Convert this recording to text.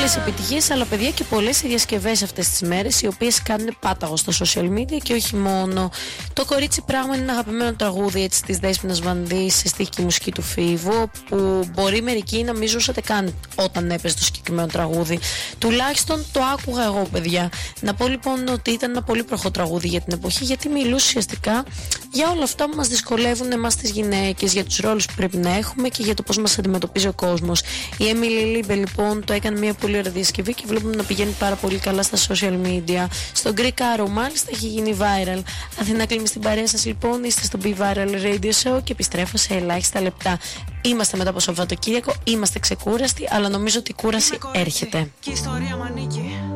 πολλές επιτυχίες, αλλά παιδιά και πολλές διασκευές αυτές τις μέρες, οι οποίες κάνουν πάταγο στα social media και όχι μόνο. Το Κορίτσι Πράγμα είναι ένα αγαπημένο τραγούδι έτσι της Δέσποινας Βανδύ σε στίχη και μουσική του Φίβου, που μπορεί μερικοί να μην ζούσατε καν όταν έπαιζε το συγκεκριμένο τραγούδι. Τουλάχιστον το άκουγα εγώ, παιδιά. Να πω λοιπόν ότι ήταν ένα πολύ προχώ τραγούδι για την εποχή, γιατί μιλούσε ουσιαστικά για όλα αυτά που μας δυσκολεύουν εμάς τις γυναίκες, για τους ρόλους που πρέπει να έχουμε και για το πώς μας αντιμετωπίζει ο κόσμος. Η Emily Liebe λοιπόν το έκανε μια πολύ ωραία διασκευή και βλέπουμε να πηγαίνει πάρα πολύ καλά στα social media. Στο Greek Arrow μάλιστα έχει γίνει viral. Αθηνά Κλίμη στην παρέα σας λοιπόν, είστε στο Be Viral Radio Show και επιστρέφω σε ελάχιστα λεπτά. Είμαστε μετά από Σαββατοκύριακο, είμαστε ξεκούραστοι, αλλά νομίζω ότι η κούραση έρχεται. Και η ιστορία μ' ανήκει.